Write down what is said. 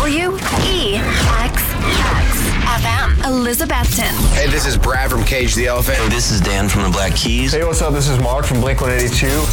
WEXX-FM, Elizabethton. Hey, this is Brad from Cage the Elephant. Hey, this is Dan from the Black Keys. Hey, what's up? This is Mark from Blink-182.